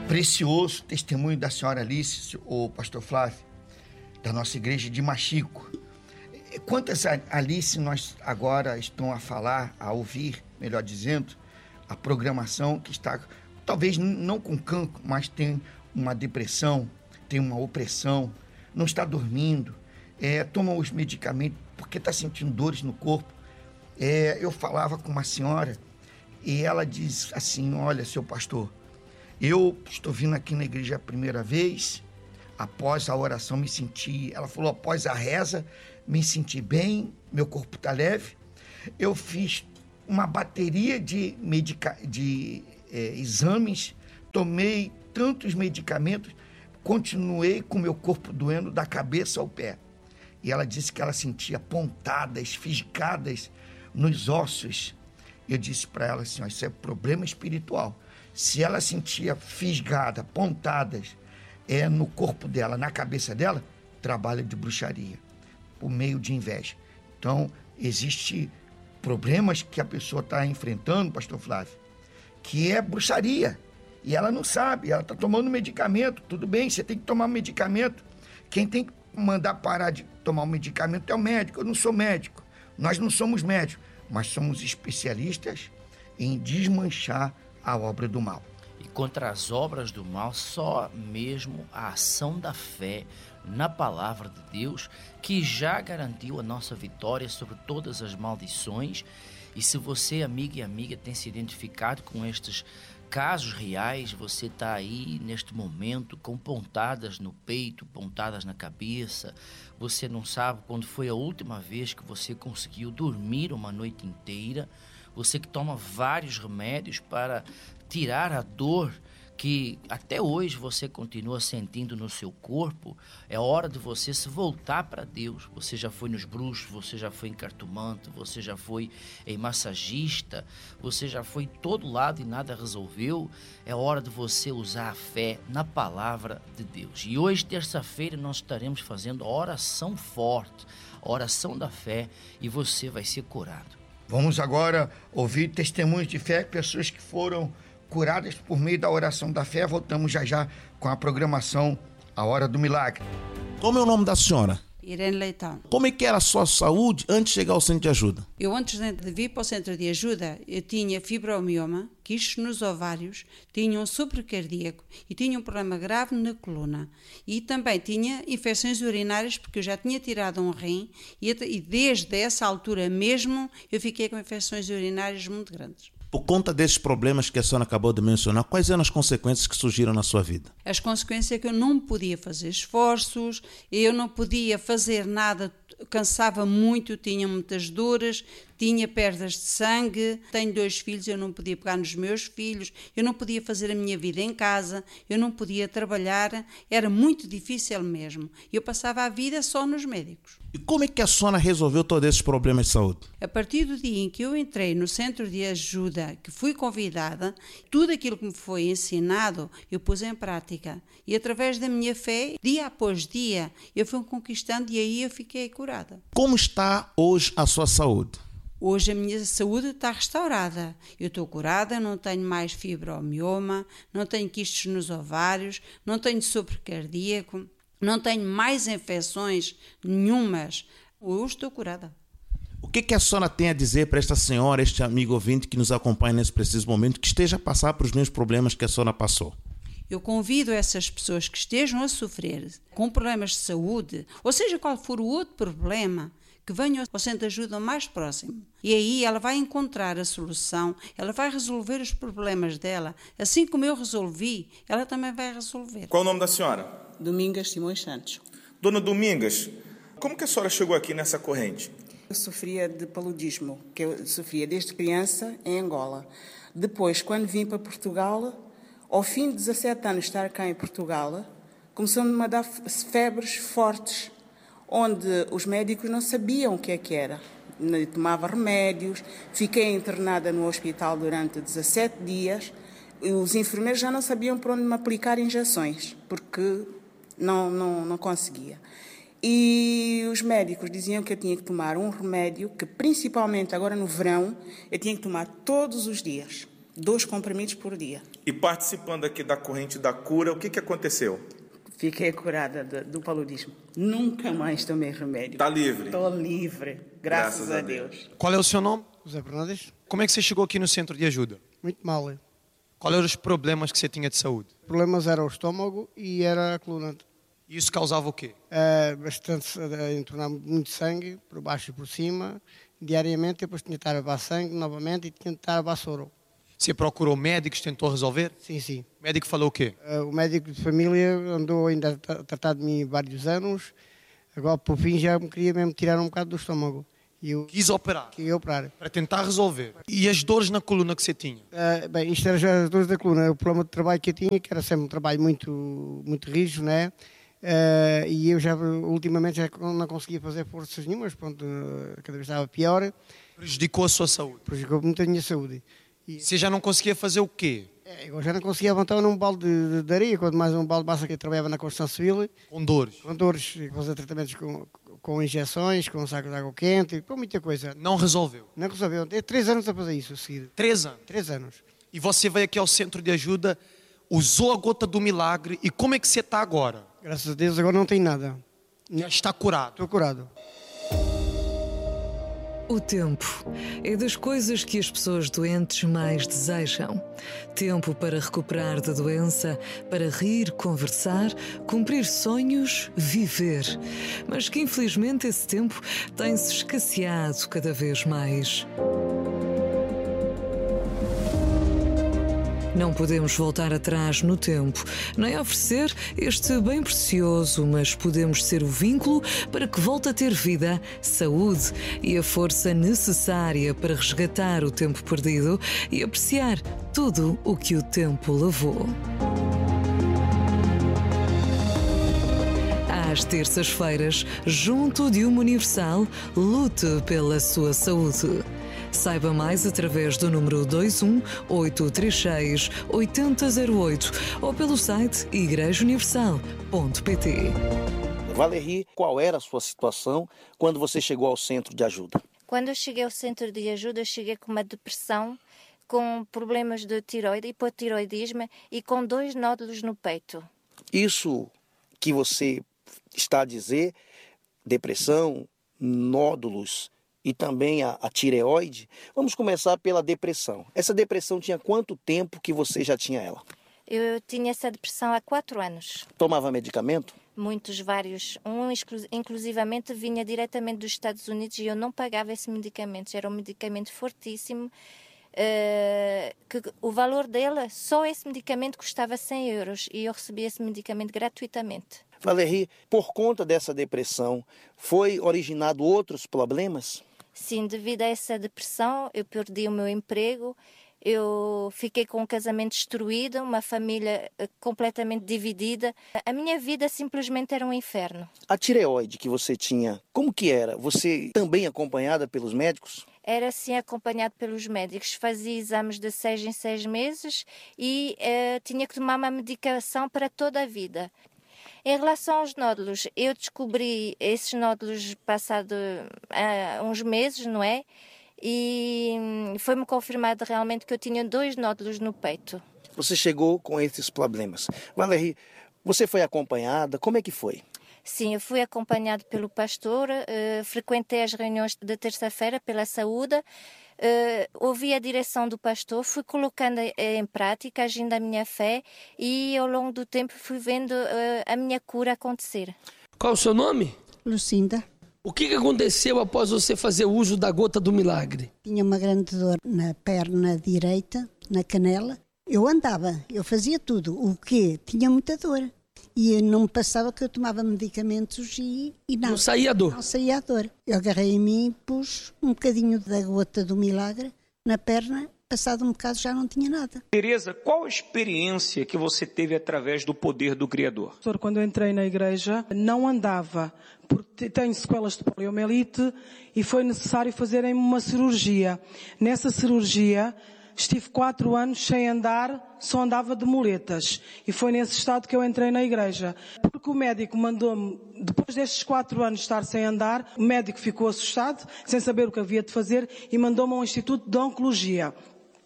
Precioso testemunho da senhora Alice, o pastor Flávio, da nossa igreja de Machico. Quantas Alice nós agora estão a falar, a ouvir, melhor dizendo, a programação que está, talvez não com cancro, mas tem uma depressão, tem uma opressão, não está dormindo, toma os medicamentos porque está sentindo dores no corpo. Eu falava com uma senhora e ela diz assim: olha, seu pastor, eu estou vindo aqui na igreja a primeira vez, após a oração me senti, ela falou, após a reza, me senti bem, meu corpo está leve. Eu fiz uma bateria de exames, tomei tantos medicamentos, continuei com meu corpo doendo da cabeça ao pé. E ela disse que ela sentia pontadas, fisgadas nos ossos. Eu disse para ela assim, isso é problema espiritual. Se ela sentia fisgada, pontadas no corpo dela, na cabeça dela, trabalho de bruxaria, por meio de inveja. Então, existe problemas que a pessoa está enfrentando, pastor Flávio, que é bruxaria. E ela não sabe, ela está tomando medicamento. Tudo bem, você tem que tomar medicamento. Quem tem que mandar parar de tomar o medicamento é o médico. Eu não sou médico. Nós não somos médicos, mas somos especialistas em desmanchar a obra do mal. E contra as obras do mal, só mesmo a ação da fé na palavra de Deus, que já garantiu a nossa vitória sobre todas as maldições. E se você, amiga e amiga, tem se identificado com estes casos reais, você está aí neste momento com pontadas no peito, pontadas na cabeça, você não sabe quando foi a última vez que você conseguiu dormir uma noite inteira, você que toma vários remédios para tirar a dor que até hoje você continua sentindo no seu corpo, é hora de você se voltar para Deus. Você já foi nos bruxos, você já foi em cartomante, você já foi em massagista, você já foi em todo lado e nada resolveu. É hora de você usar a fé na palavra de Deus. E hoje, terça-feira, nós estaremos fazendo a oração forte, a oração da fé, e você vai ser curado. Vamos agora ouvir testemunhos de fé, pessoas que foram curadas por meio da oração da fé. Voltamos já com a programação A Hora do Milagre. Como é o nome da senhora? Irene Leitão. Como é que era a sua saúde antes de chegar ao centro de ajuda? Eu, antes de vir para o centro de ajuda, eu tinha fibromioma, quistes nos ovários, tinha um sopro cardíaco e tinha um problema grave na coluna. E também tinha infecções urinárias, porque eu já tinha tirado um rim e desde essa altura mesmo eu fiquei com infecções urinárias muito grandes. Por conta desses problemas que a senhora acabou de mencionar, quais eram as consequências que surgiram na sua vida? As consequências é que eu não podia fazer esforços, eu não podia fazer nada, cansava muito, tinha muitas dores, tinha perdas de sangue, tenho 2 filhos, eu não podia pegar nos meus filhos, eu não podia fazer a minha vida em casa, eu não podia trabalhar, era muito difícil mesmo. Eu passava a vida só nos médicos. E como é que a senhora resolveu todos esses problemas de saúde? A partir do dia em que eu entrei no centro de ajuda, que fui convidada, tudo aquilo que me foi ensinado, eu pus em prática. E através da minha fé, dia após dia, eu fui conquistando e aí eu fiquei curada. Como está hoje a sua saúde? Hoje a minha saúde está restaurada. Eu estou curada, não tenho mais fibromioma, não tenho quistes nos ovários, não tenho sopro cardíaco, não tenho mais infecções nenhumas. Hoje estou curada. O que a senhora tem a dizer para esta senhora, este amigo ouvinte que nos acompanha nesse preciso momento, que esteja a passar por os mesmos problemas que a senhora passou? Eu convido essas pessoas que estejam a sofrer com problemas de saúde, ou seja, qual for o outro problema, que venham ao centro de ajuda mais próximo. E aí ela vai encontrar a solução, ela vai resolver os problemas dela. Assim como eu resolvi, ela também vai resolver. Qual o nome da senhora? Domingas Simões Santos. Dona Domingas, como que a senhora chegou aqui nessa corrente? Eu sofria de paludismo, que eu sofria desde criança em Angola. Depois, quando vim para Portugal, ao fim de 17 anos de estar cá em Portugal, começou-me a dar febres fortes, onde os médicos não sabiam o que é que era. Eu tomava remédios, fiquei internada no hospital durante 17 dias, e os enfermeiros já não sabiam por onde me aplicar injeções, porque não conseguia. E os médicos diziam que eu tinha que tomar um remédio que, principalmente agora no verão, eu tinha que tomar todos os dias. 2 comprimidos por dia. E participando aqui da corrente da cura, o que aconteceu? Fiquei curada do paludismo. Nunca mais tomei remédio. Está livre? Estou livre, graças a Deus. Qual é o seu nome? José Bernardes. Como é que você chegou aqui no centro de ajuda? Muito mal. Quais eram os problemas que você tinha de saúde? Problemas era o estômago e era a coluna. E isso causava o quê? Bastante, entornar muito sangue, por baixo e por cima, diariamente. Depois tinha de estar a levar sangue novamente e tinha de estar a levar soro. Você procurou médicos, tentou resolver? Sim, sim. O médico falou o quê? O médico de família andou ainda a tratar de mim vários anos. Agora, por fim, já me queria mesmo tirar um bocado do estômago. E eu Quis operar? queria operar. Para tentar resolver. E as dores na coluna que você tinha? Bem, isto era já as dores da coluna. O problema de trabalho que eu tinha, que era sempre um trabalho muito rígido, né? E eu já, ultimamente, já não conseguia fazer forças nenhumas. Pronto, cada vez estava pior. Prejudicou a sua saúde? Prejudicou muito a minha saúde. Você já não conseguia fazer o quê? Eu já não conseguia levantar num balde de areia, quanto mais um balde de massa, que eu trabalhava na construção civil. Com dores? Com dores, fazer tratamentos com injeções, com sacos de água quente, com muita coisa. Não resolveu? Não resolveu. Tem 3 anos a fazer isso a seguir. 3 anos? 3 anos. E você veio aqui ao centro de ajuda, usou a gota do milagre, e como é que você está agora? Graças a Deus agora não tem nada. Já está curado? Estou curado. O tempo é das coisas que as pessoas doentes mais desejam. Tempo para recuperar da doença, para rir, conversar, cumprir sonhos, viver. Mas que infelizmente esse tempo tem-se escasseado cada vez mais. Não podemos voltar atrás no tempo, nem oferecer este bem precioso, mas podemos ser o vínculo para que volte a ter vida, saúde e a força necessária para resgatar o tempo perdido e apreciar tudo o que o tempo levou. Às terças-feiras, junto de uma Universal, lute pela sua saúde. Saiba mais através do número 21-836-8008 ou pelo site igrejauniversal.pt. Valerie, qual era a sua situação quando você chegou ao centro de ajuda? Quando eu cheguei ao centro de ajuda, eu cheguei com uma depressão, com problemas de tiroide, hipotiroidismo e com 2 nódulos no peito. Isso que você está a dizer, depressão, nódulos e também a tireoide, vamos começar pela depressão. Essa depressão tinha quanto tempo que você já tinha ela? Eu tinha essa depressão há 4 anos. Tomava medicamento? Muitos, vários. Inclusivamente vinha diretamente dos Estados Unidos e eu não pagava esse medicamento. Era um medicamento fortíssimo, que o valor dele, só esse medicamento custava 100 euros e eu recebia esse medicamento gratuitamente. Valerie, por conta dessa depressão, foi originado outros problemas? Sim, devido a essa depressão, eu perdi o meu emprego, eu fiquei com um casamento destruído, uma família completamente dividida. A minha vida simplesmente era um inferno. A tireoide que você tinha, como que era? Você também acompanhada pelos médicos? Era sim acompanhado pelos médicos. Fazia exames de 6 em 6 meses e tinha que tomar uma medicação para toda a vida. Em relação aos nódulos, eu descobri esses nódulos passado uns meses, não é? E foi-me confirmado realmente que eu tinha 2 nódulos no peito. Você chegou com esses problemas. Valerie, você foi acompanhada? Como é que foi? Sim, eu fui acompanhado pelo pastor, frequentei as reuniões de terça-feira pela saúde, ouvi a direção do pastor, fui colocando em prática, agindo a minha fé e ao longo do tempo fui vendo a minha cura acontecer. Qual o seu nome? Lucinda. O que aconteceu após você fazer uso da gota do milagre? Tinha uma grande dor na perna direita, na canela. Eu andava, eu fazia tudo. O quê? Tinha muita dor. E não me passava que eu tomava medicamentos e nada. Não saía a dor? Não saía a dor. Eu agarrei em mim e pus um bocadinho da gota do milagre na perna. Passado um bocado já não tinha nada. Tereza, qual a experiência que você teve através do poder do Criador? Quando eu entrei na igreja, não andava, porque tenho sequelas de poliomielite e foi necessário fazerem uma cirurgia. Nessa cirurgia, estive 4 anos sem andar, só andava de muletas. E foi nesse estado que eu entrei na igreja. Porque o médico mandou-me, depois destes 4 anos de estar sem andar, o médico ficou assustado, sem saber o que havia de fazer, e mandou-me ao Instituto de Oncologia.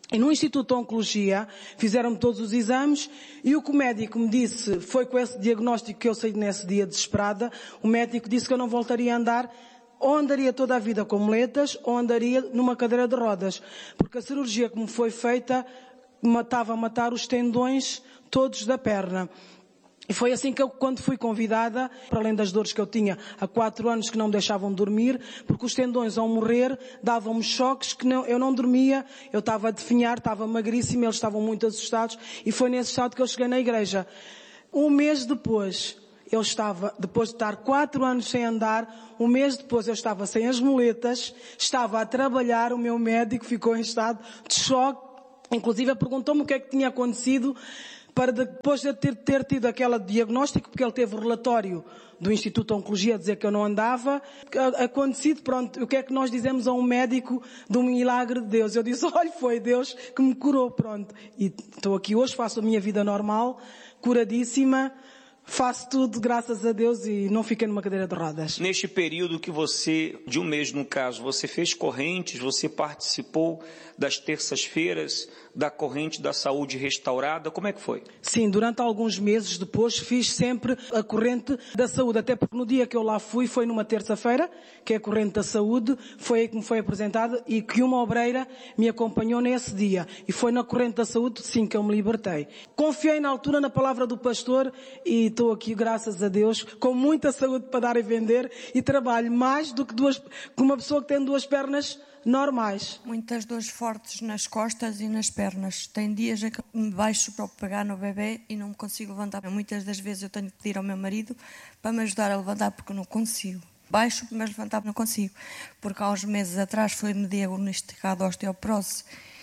E no Instituto de Oncologia fizeram-me todos os exames e o que o médico me disse, foi com esse diagnóstico que eu saí nesse dia desesperada, o médico disse que eu não voltaria a andar, ou andaria toda a vida com muletas, ou andaria numa cadeira de rodas. Porque a cirurgia que me foi feita estava a matar os tendões todos da perna. E foi assim que eu, quando fui convidada, para além das dores que eu tinha há 4 anos que não me deixavam dormir, porque os tendões ao morrer davam-me choques que eu não dormia, eu estava a definhar, estava magríssima, eles estavam muito assustados e foi nesse estado que eu cheguei na igreja. Um mês depois, depois de estar 4 anos sem andar, um mês depois eu estava sem as muletas, estava a trabalhar, o meu médico ficou em estado de choque, inclusive perguntou-me o que é que tinha acontecido, para depois de ter tido aquele diagnóstico, porque ele teve o relatório do Instituto de Oncologia a dizer que eu não andava, acontecido, pronto, o que é que nós dizemos a um médico de um milagre de Deus? Eu disse, olha, foi Deus que me curou, pronto. E estou aqui hoje, faço a minha vida normal, curadíssima, faço tudo graças a Deus e não fiquei numa cadeira de rodas. Neste período que você, de um mês no caso, você fez correntes, você participou das terças-feiras da corrente da saúde restaurada, como é que foi? Sim, durante alguns meses depois fiz sempre a corrente da saúde, até porque no dia que eu lá fui foi numa terça-feira, que é a corrente da saúde, foi aí que me foi apresentada e que uma obreira me acompanhou nesse dia. E foi na corrente da saúde, sim, que eu me libertei. Confiei na altura na palavra do pastor e estou aqui, graças a Deus, com muita saúde para dar e vender e trabalho mais do que uma pessoa que tem 2 pernas normais. Muitas dores fortes nas costas e nas pernas. Tem dias em que me baixo para pegar no bebê e não me consigo levantar. Muitas das vezes eu tenho que pedir ao meu marido para me ajudar a levantar porque eu não consigo. Baixo, mas levantar não consigo. Porque há uns meses atrás foi-me diagnosticado osteoporose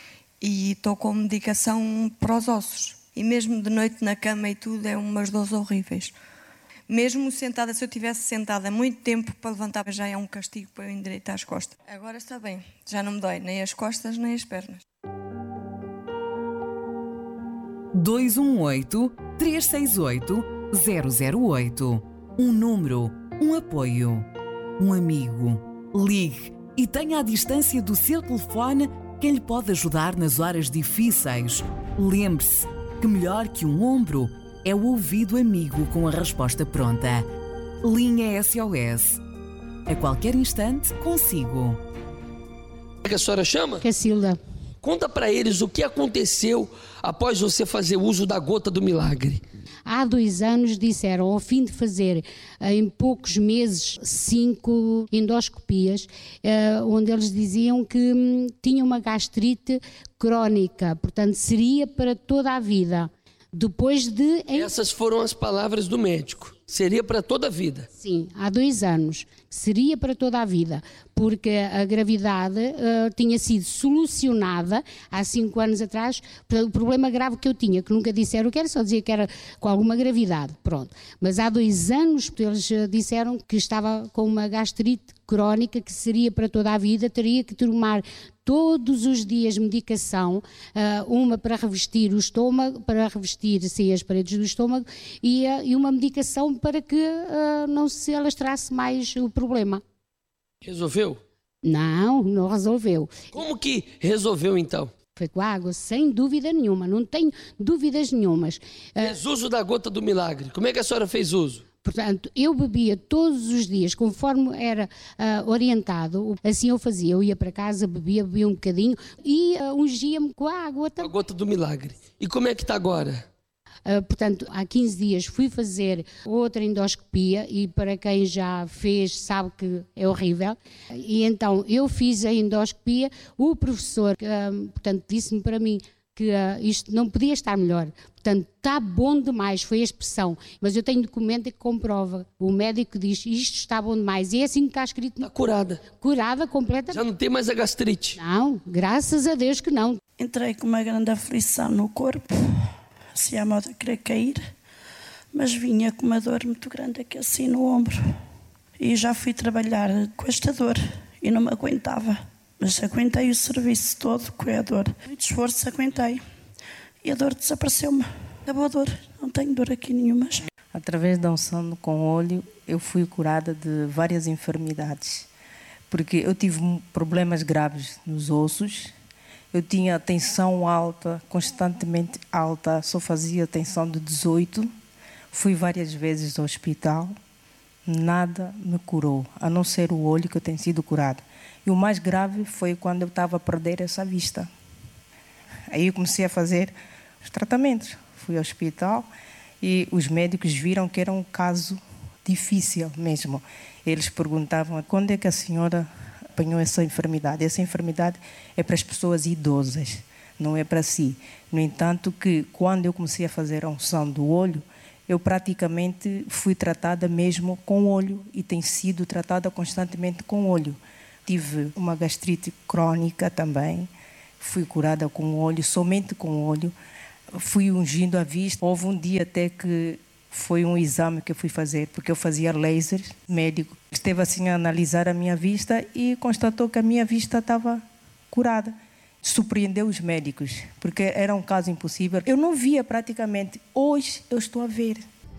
e estou com medicação para os ossos. E mesmo de noite na cama e tudo é umas dores horríveis. Mesmo sentada, se eu tivesse sentada muito tempo para levantar, já é um castigo para eu endireitar as costas. Agora está bem, já não me dói nem as costas nem as pernas. 218-368-008. Um número, um apoio, um amigo. Ligue e tenha à distância do seu telefone quem lhe pode ajudar nas horas difíceis. Lembre-se que melhor que um ombro é o ouvido amigo com a resposta pronta. Linha SOS. A qualquer instante, consigo. Como é que a senhora chama? Cacilda. Conta para eles o que aconteceu após você fazer uso da gota do milagre. Há 2 anos disseram, ao fim de fazer em poucos meses 5 endoscopias, onde eles diziam que tinha uma gastrite crónica, portanto seria para toda a vida. Depois de... Essas foram as palavras do médico. Seria para toda a vida. Sim, há 2 anos. Seria para toda a vida, porque a gravidade tinha sido solucionada há 5 anos atrás, o problema grave que eu tinha, que nunca disseram que era, só dizia que era com alguma gravidade, pronto. Mas há 2 anos eles disseram que estava com uma gastrite crónica, que seria para toda a vida, teria que tomar todos os dias medicação, uma para revestir o estômago, para revestir sim, as paredes do estômago e uma medicação para que não se alastrasse mais o problema. Resolveu? Não, não resolveu. Como que resolveu então? Foi com água, sem dúvida nenhuma, não tenho dúvidas nenhumas. Fez uso da gota do milagre. Como é que a senhora fez uso? Portanto, eu bebia todos os dias, conforme era orientado, assim eu fazia. Eu ia para casa, bebia um bocadinho e ungia-me com a água. A gota do milagre. E como é que está agora? Portanto, há 15 dias fui fazer outra endoscopia e para quem já fez sabe que é horrível. E então eu fiz a endoscopia, o professor, portanto, disse-me para mim que isto não podia estar melhor. Portanto, está bom demais, foi a expressão. Mas eu tenho documento que comprova. O médico diz, isto está bom demais. E é assim que está escrito. Está curada. Curada completamente. Já não tem mais a gastrite. Não, graças a Deus que não. Entrei com uma grande aflição no corpo, assim a modo de querer cair, mas vinha com uma dor muito grande aqui assim no ombro. E já fui trabalhar com esta dor e não me aguentava. Mas aguentei o serviço todo com a dor. Muito esforço, aguentei. E a dor desapareceu-me. Acabou a dor. Não tenho dor aqui nenhuma. Através da unção com óleo, eu fui curada de várias enfermidades. Porque eu tive problemas graves nos ossos. Eu tinha tensão alta, constantemente alta, só fazia tensão de 18. Fui várias vezes ao hospital, nada me curou, a não ser o olho que eu tenho sido curado. E o mais grave foi quando eu estava a perder essa vista. Aí eu comecei a fazer os tratamentos. Fui ao hospital e os médicos viram que era um caso difícil mesmo. Eles perguntavam, quando é que a senhora apanhou essa enfermidade? Essa enfermidade é para as pessoas idosas, não é para si. No entanto, que quando eu comecei a fazer a unção do olho, eu praticamente fui tratada mesmo com olho e tenho sido tratada constantemente com olho. Tive uma gastrite crônica também, fui curada com olho, somente com olho. Fui ungindo a vista. Houve um dia até que foi um exame que eu fui fazer, porque eu fazia laser. O médico esteve assim a analisar a minha vista e constatou que a minha vista estava curada. Surpreendeu os médicos, porque era um caso impossível. Eu não via praticamente. Hoje eu estou a ver.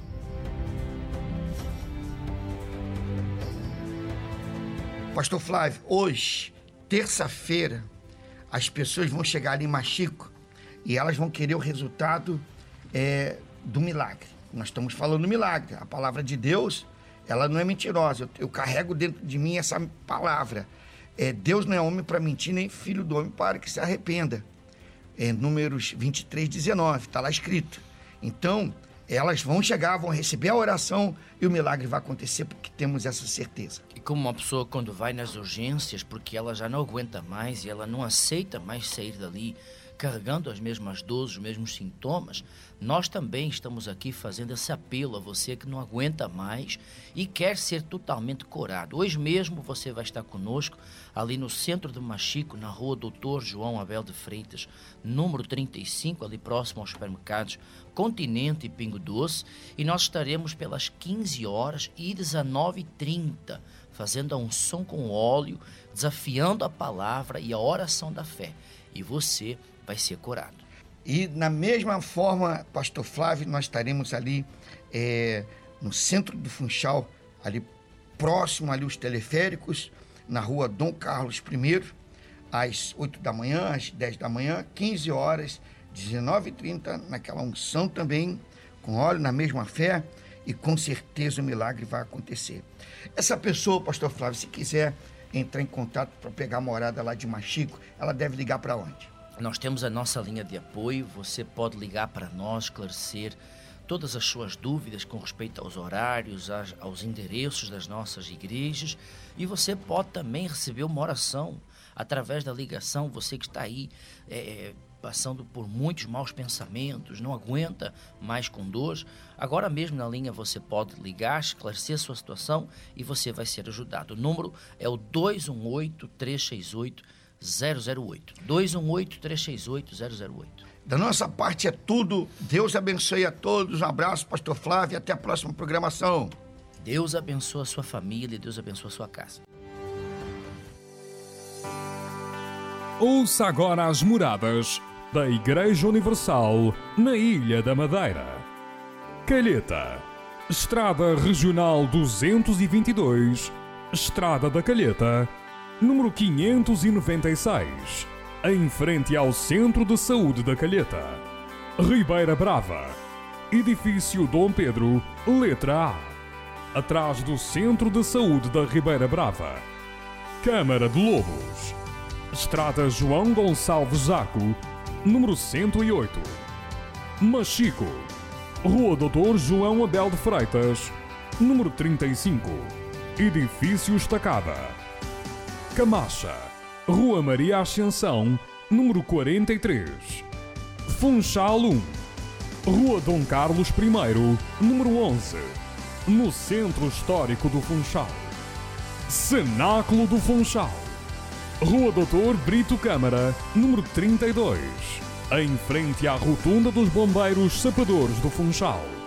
Pastor Flávio, hoje, terça-feira, as pessoas vão chegar ali em Machico e elas vão querer o resultado do milagre. Nós estamos falando do milagre. A palavra de Deus, ela não é mentirosa. Eu carrego dentro de mim essa palavra. Deus não é homem para mentir, nem filho do homem para que se arrependa. Números 23, 19, está lá escrito. Então, elas vão chegar, vão receber a oração e o milagre vai acontecer, porque temos essa certeza. E como uma pessoa quando vai nas urgências, porque ela já não aguenta mais e ela não aceita mais sair dali carregando as mesmas dores, os mesmos sintomas, nós também estamos aqui fazendo esse apelo a você que não aguenta mais e quer ser totalmente curado. Hoje mesmo você vai estar conosco ali no centro de Machico, na rua Dr. João Abel de Freitas, número 35, ali próximo aos supermercados Continente e Pingo Doce, e nós estaremos pelas 15 horas e 19h30, fazendo a unção com óleo, desafiando a palavra e a oração da fé. E você vai ser curado. E na mesma forma, pastor Flávio, nós estaremos ali no centro do Funchal, ali próximo ali os teleféricos, na rua Dom Carlos I, às 8 da manhã, às 10 da manhã, 15 horas, 19h30, naquela unção também, com óleo, na mesma fé, e com certeza o milagre vai acontecer. Essa pessoa, pastor Flávio, se quiser entrar em contato para pegar a morada lá de Machico, ela deve ligar para onde? Nós temos a nossa linha de apoio, você pode ligar para nós, esclarecer todas as suas dúvidas com respeito aos horários, aos endereços das nossas igrejas, e você pode também receber uma oração através da ligação. Você que está aí passando por muitos maus pensamentos, não aguenta mais com dores, agora mesmo na linha você pode ligar, esclarecer a sua situação e você vai ser ajudado. O número é o 218-368-008. 218-368-008. Da nossa parte é tudo. Deus abençoe a todos. Um abraço, pastor Flávio, e até a próxima programação. Deus abençoe a sua família, Deus abençoe a sua casa. Ouça agora as moradas da Igreja Universal na Ilha da Madeira. Calheta, Estrada Regional 222, Estrada da Calheta, número 596, em frente ao Centro de Saúde da Calheta. Ribeira Brava, Edifício Dom Pedro, letra A, atrás do Centro de Saúde da Ribeira Brava. Câmara de Lobos, Estrada João Gonçalves Zaco, número 108. Machico, Rua Dr. João Abel de Freitas, número 35, Edifício Estacada. Camacha, Rua Maria Ascensão, número 43. Funchal 1, Rua Dom Carlos I, número 11, no Centro Histórico do Funchal. Cenáculo do Funchal, Rua Dr. Brito Câmara, número 32, em frente à Rotunda dos Bombeiros Sapadores do Funchal.